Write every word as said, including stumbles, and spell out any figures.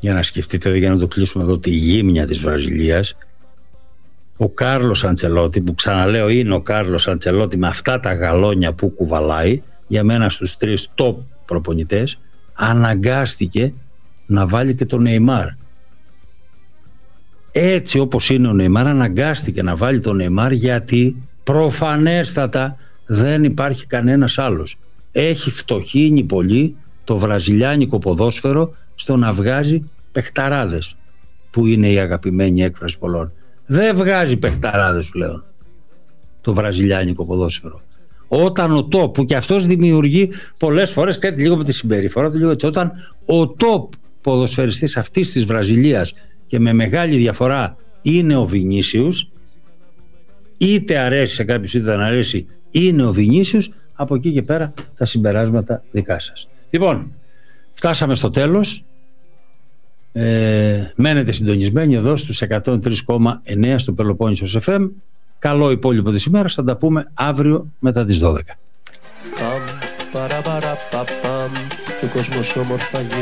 για να σκεφτείτε, για να το κλείσουμε εδώ, τη γύμνια της Βραζιλίας. Ο Κάρλος Αντσελότη, που ξαναλέω είναι ο Κάρλος Αντσελότη με αυτά τα γαλόνια που κουβαλάει, για μένα στους τρεις top προπονητές, αναγκάστηκε να βάλει και τον Νεϊμάρ. Έτσι όπως είναι ο Νεϊμάρ, αναγκάστηκε να βάλει τον Νεϊμάρ, γιατί προφανέστατα δεν υπάρχει κανένας άλλος. Έχει φτωχύνει πολύ το βραζιλιάνικο ποδόσφαιρο στο να βγάζει παιχταράδες, που είναι η αγαπημένη έκφραση πολλών. Δεν βγάζει παιχταράδες πλέον το βραζιλιάνικο ποδόσφαιρο. Όταν ο top, που και αυτός δημιουργεί πολλές φορές κάτι λίγο με τη συμπεριφορά του, λίγο έτσι, όταν ο top ποδοσφαιριστής αυτής της Βραζιλίας, και με μεγάλη διαφορά, είναι ο Βινίσιους, είτε αρέσει σε κάποιους είτε δεν αρέσει, είναι ο Βινίσιους, από εκεί και πέρα τα συμπεράσματα δικά σας. Λοιπόν, φτάσαμε στο τέλος. Ε, μένετε συντονισμένοι εδώ στους εκατόν τρία κόμμα εννέα στο Πελοπόννησος εφ εμ. Καλό υπόλοιπο της ημέρας. Θα τα πούμε αύριο μετά τις δώδεκα. Παμ, παρα, παρα, πα, παμ, και ο κόσμος όμορφα